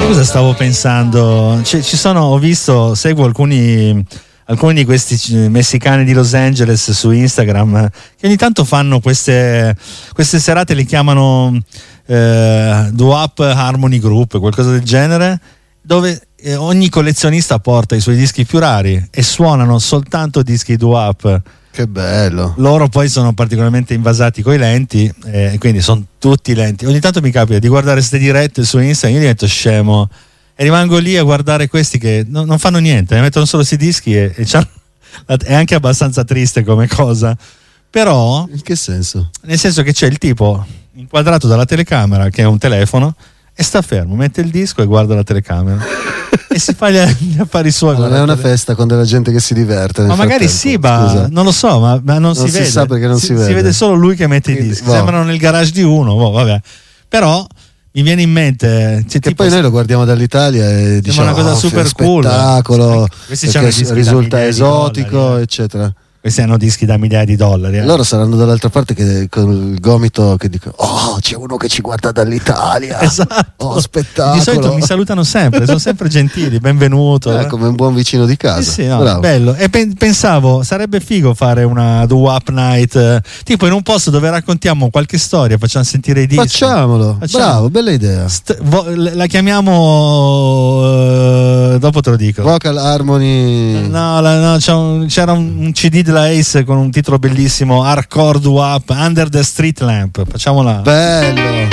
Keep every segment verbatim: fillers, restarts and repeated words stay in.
Cosa stavo pensando? Cioè, ci sono, ho visto, seguo alcuni alcuni di questi messicani di Los Angeles su Instagram che ogni tanto fanno queste queste serate, le chiamano eh, Doo-Wop Harmony Group, qualcosa del genere, dove eh, ogni collezionista porta i suoi dischi più rari e suonano soltanto dischi doo-wop. Che bello. Loro poi sono particolarmente invasati coi lenti e eh, quindi sono tutti lenti. Ogni tanto mi capita di guardare queste dirette su Instagram, io divento scemo e rimango lì a guardare questi che no, non fanno niente, ne mettono solo questi dischi e, e è anche abbastanza triste come cosa. Però in che senso? Nel senso che c'è il tipo inquadrato dalla telecamera che è un telefono e sta fermo, mette il disco e guarda la telecamera e si fa gli, gli affari suoi. Ma non è una festa con della gente che si diverte. Ma magari sì, ma non lo so, ma, ma non, non si, si vede. sa perché non si, si vede. Si vede solo lui che mette i dischi. Boh. Sembrano nel garage di uno. Boh, vabbè. Però mi viene in mente. Che tipo, poi noi lo guardiamo dall'Italia e diciamo una cosa oh, super spettacolo, cool. Perché risulta esotico, dollari, eh. eccetera. Questi hanno dischi da migliaia di dollari. Eh. Loro saranno dall'altra parte che, con il gomito che dicono: oh, c'è uno che ci guarda dall'Italia. Esatto. Oh, spettacolo. Di solito mi salutano sempre, sono sempre gentili, benvenuto. Eh, eh. Come un buon vicino di casa. Sì, sì, no, bello. E pe- pensavo, sarebbe figo fare una Doo-Wop Night, eh, tipo in un posto dove raccontiamo qualche storia, facciamo sentire i dischi. Facciamolo, Facciamo. Bravo, bella idea. St- vo- la chiamiamo, uh, dopo te lo dico. Vocal Harmony. No, la, no c'era, un, c'era un C D della Ace con un titolo bellissimo, Hardcore Doo-Wop, Under the Street Lamp. Facciamola. Bello.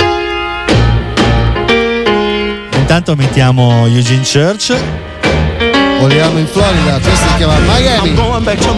Intanto mettiamo Eugene Church. Vogliamo in Florida, questo si chiama Miami.